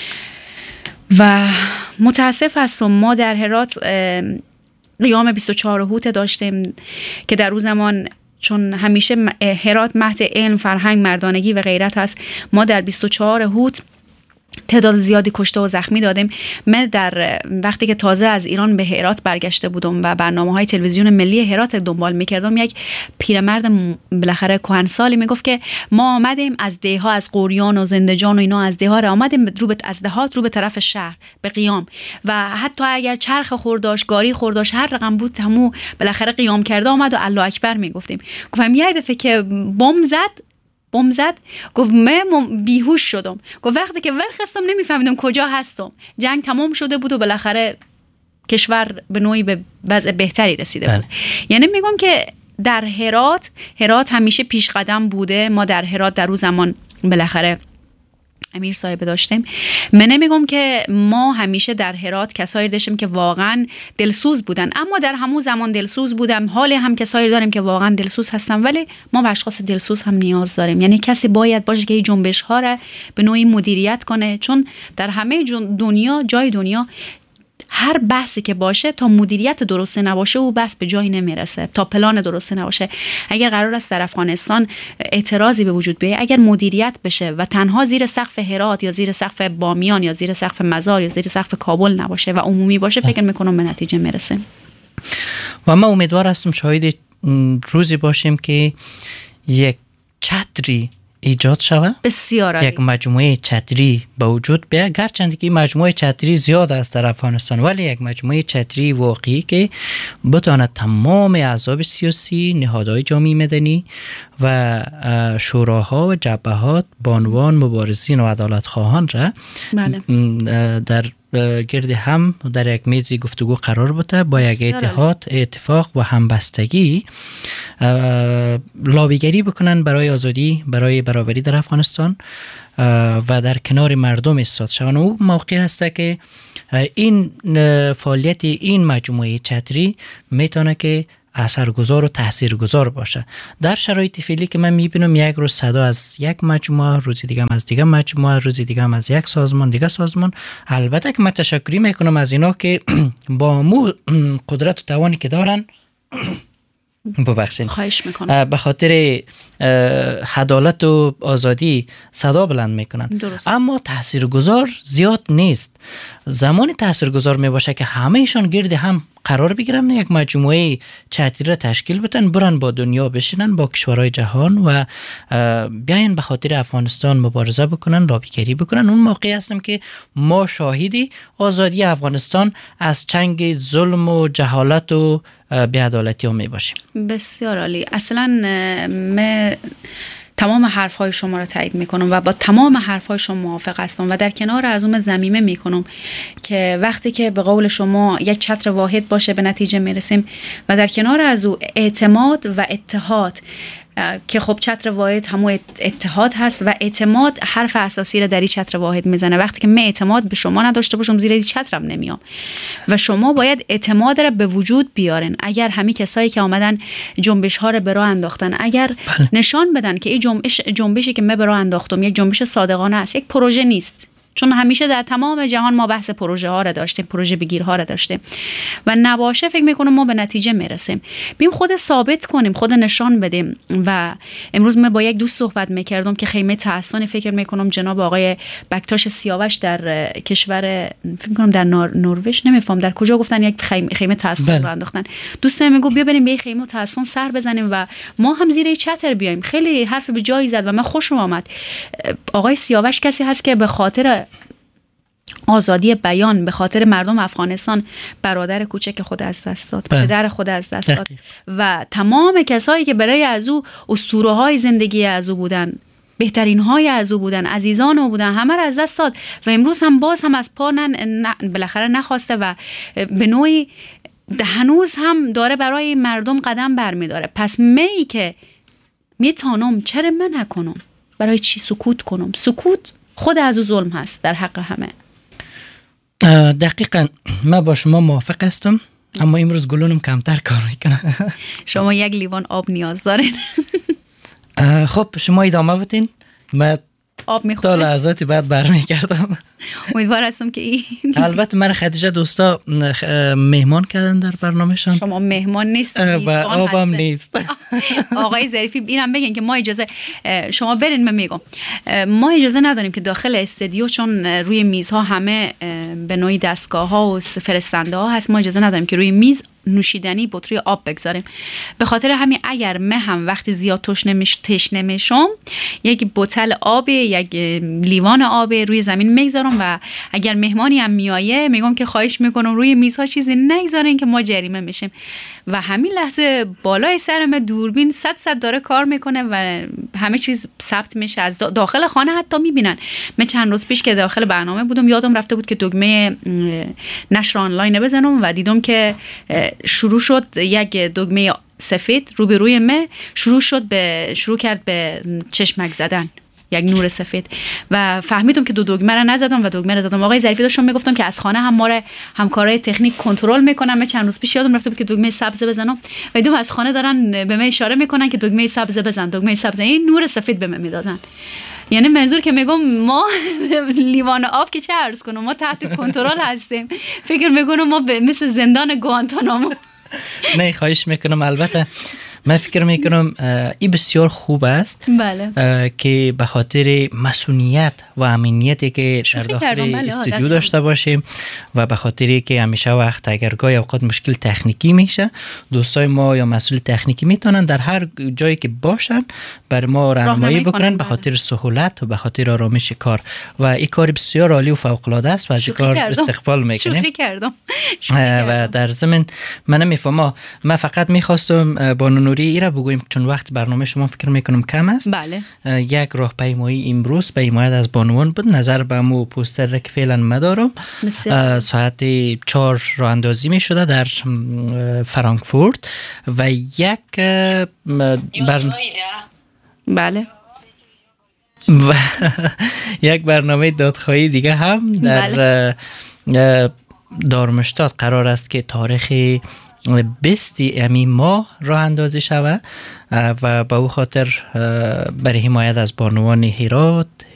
و متاسف هستم ما در هرات قیام 24 هوت داشتیم که در اون زمان چون همیشه هرات مهد علم، فرهنگ، مردانگی و غیرت هست، ما در 24 هوت تعداد زیادی کشته و زخمی دادیم. من در وقتی که تازه از ایران به هرات برگشته بودم و برنامه‌های تلویزیون ملی هرات دنبال می‌کردم، یک پیرمرد بالاخره کهنسالی میگفت که ما آمدیم از دهها، از قوریان و زندجان و اینا، از دهها را آمدیم از دهات رو به طرف شهر به قیام و حتی اگر چرخ خورداش، گاری خورداش، هر رقم بود همو بالاخره قیام کرده آمد و الله اکبر میگفتیم. گفتم یه دفعه که بمب زد گفت من بیهوش شدم. گفت وقتی که ورخستم نمیفهمیدم کجا هستم. جنگ تمام شده بود و بالاخره کشور به نوعی به وضع بهتری رسیده بود. یعنی میگم که در هرات همیشه پیش قدم بوده. ما در هرات در اون زمان بالاخره امیر صاحب داشتیم. من نمیگم که ما همیشه در هرات کسایی داشتیم که واقعا دلسوز بودن، اما در همون زمان دلسوز بودم. حال هم کسایی داریم که واقعا دلسوز هستن، ولی ما به اشخاص دلسوز هم نیاز داریم. یعنی کسی باید باشه که این جنبش ها را به نوعی مدیریت کنه، چون در همه جای دنیا هر بحثی که باشه تا مدیریت درسته نباشه او بحث به جایی نمیرسه، تا پلان درسته نباشه. اگر قرار است در افغانستان اعتراضی به وجود بیاید، اگر مدیریت بشه و تنها زیر سقف هرات یا زیر سقف بامیان یا زیر سقف مزار یا زیر سقف کابل نباشه و عمومی باشه، فکر میکنم به نتیجه میرسه.
و ما امیدوار هستم شاهد روزی باشیم که یک چتری ایجاد شود،
بسیار عالی.
یک مجموعه چتری به وجود بیاید، گرچند که مجموعه چتری زیاد است در افغانستان، ولی یک مجموعه چتری واقعی که بتواند تمام احزاب سیاسی، نهادهای جامعه مدنی و شوراها و جبهات بانوان مبارزین و عدالت خواهان را در گرد هم در یک میز گفتگو قرار بده، با یک اتحاد، اتفاق و همبستگی لابیگری بکنن برای آزادی، برای برابری در افغانستان و در کنار مردم ایستاد شوند. او موقع هست که این فعالیت این مجموعه چتری میتونه که اثرگذار و تاثیرگذار باشه. در شرایط فعلی که من میبینم یک روز صدا از یک مجموعه، روزی دیگه هم از دیگه مجموعه، روزی دیگه هم از یک سازمان دیگه سازمان. البته که من تشکری میکنم از اینا که با مو قدرت و توانی که دارن ببخشید،
خواهش میکنم،
به خاطر عدالت و آزادی صدا بلند میکنن.
درست.
اما تاثیرگذار زیاد نیست. زمان تاثیرگذار میباشه که همه ایشان گرد هم قرار بگیرن، یک مجموعه چتری را تشکیل بدن، برن با دنیا بشینن، با کشورهای جهان و بیاین به خاطر افغانستان مبارزه بکنن، لابیگری بکنن. اون موقع هستم که ما شاهدی آزادی افغانستان از چنگ ظلم و جهالت و بی‌عدالتی ها می باشیم.
بسیار عالی. اصلا من تمام حرف‌های شما را تایید میکنم و با تمام حرف‌های شما موافق هستم و در کنار از اون ضمیمه میکنم که وقتی که به قول شما یک چتر واحد باشه به نتیجه میرسیم و در کنار از او اعتماد و اتحاد، که خب چتر واحد همون اتحاد هست و اعتماد حرف اساسی را در این چتر واحد میزنه. وقتی که من اعتماد به شما نداشته باشم زیر این چترم نمیام و شما باید اعتماد را به وجود بیارن. اگر همین کسایی که آمدن جنبش ها را به راه انداختن اگر نشان بدن که این جنبشی که من به راه انداختم یک جنبش صادقانه است، یک پروژه نیست، چون همیشه در تمام جهان ما بحث پروژه ها را داشتیم، پروژه بگیرها را داشتیم و نباشه فکر میکنم ما به نتیجه میرسیم. بیم خود ثابت کنیم، خود نشان بدیم. و امروز من با یک دوست صحبت میکردم که خیمه تحسن فکر میکنم جناب آقای بکتاش سیاوش در کشور فکر میکنم در نروژ، نمیفهم در کجا، گفتن یک خیمه تحسن رو انداختن. دوستم میگه بیا بریم به این خیمه تحسن سر بزنیم و ما هم زیر چتر بیایم. خیلی حرف به جایی زد و من خوشم آمد. آقای سیاوش کسی هست که به خاطر آزادی بیان، به خاطر مردم افغانستان برادر کوچک خود از دست داد، پدر خود از دست داد و تمام کسایی که برای از او اسطوره های زندگی از او بودن، بهترین های از او بودن، عزیزان او بودن، همه را از دست داد و امروز هم باز هم از پا بالاخره نخواسته و به نوعی هنوز هم داره برای مردم قدم برمیداره. پس می که میتونم چرا من نکنم؟ برای چی سکوت کنم؟ سکوت خود از او ظلم هست در حق همه.
دقیقاً من با شما موافق هستم، اما امروز گلونم کمتر کار میکنه.
شما یک لیوان آب نیاز دارین.
خب شما ادامه بدین، من
آب میخورم
تا لحظات بعد برمیگردم.
امیدوار هستم که این
البته من خدیجه دوستا مهمان کردن در برنامهشان.
شما مهمان نیست
و آبم نیست.
آقای ظریفی اینم بگن که ما اجازه، شما برین من میگم ما اجازه نداریم که داخل استودیو، چون روی میزها همه به نوعی دستگاه ها و فرستنده ها هست، ما اجازه نداریم که روی میز نوشیدنی بطری آب بگذاریم. به خاطر همین اگر من هم وقتی زیاد تشنه میشم یک بوتل آب، یک لیوان آب روی زمین میگذارم و اگر مهمانی هم میایه میگم که خواهش میکنم روی میزها چیزی نگذارین که ما جریمه میشیم. و همین لحظه بالای سرم دوربین 100 داره کار میکنه و همه چیز ثبت میشه، از داخل خانه حتی میبینن. من چند روز پیش که داخل برنامه بودم یادم رفته بود که دکمه نشر آنلاین بزنم و دیدم که شروع شد یک دکمه سفید روبروی من شروع کرد به چشمک زدن، یک نور سفید و فهمیدم که دو دکمه را نزدم و دکمه را زدم. آقای ظریفی داشتم میگفتم که از خانه هم ما را همکارای تکنیک کنترل میکنن. من چند روز پیش یادم رفته بود که دکمه سبز بزنم و دیدم از خانه دارن به من اشاره میکنن که دکمه سبز بزن، دکمه سبز. این نور سفید به من میدادن. یعنی منظور که میگم ما لیوان آب که چه عرض کنم، ما تحت کنترل هستیم. فکر میکنم ما مثل زندان گوانتانامو.
نه خواهش میکنم. البته من فکر میکنم این بسیار خوب است.
بله.
که به خاطر مسئولیت و امنیتی که در داخل استودیو داشته باشیم و به خاطری که همیشه وقت اگر گاهی اوقات مشکل تکنیکی میشه، دوستای ما یا مسئول تکنیکی میتونن در هر جایی که باشن بر ما راهنمایی بکنن به خاطر سهولت و به خاطر آرامش کار. و این کار بسیار عالی و فوق العاده است و از این کار استقبال میکنیم.
شوخی کردم.
و در ضمن من نمیفهمم، من فقط میخواستم بانو نوری ایرا بگویم چون وقت برنامه شما فکر میکنم کم است.
بله.
یک راهپیمایی امروز به حمایت از بانوان بود. نظر به مو پوستر که فعلا مدارم. ساعت 4 راه اندازی می شده در فرانکفورت و یک
بله.
و یک برنامه دادخواهی دیگه هم در دارمشتات قرار است که تاریخ 20 امی ماه راه اندازی شود و به او خاطر برای حمایت از بانوان هرات،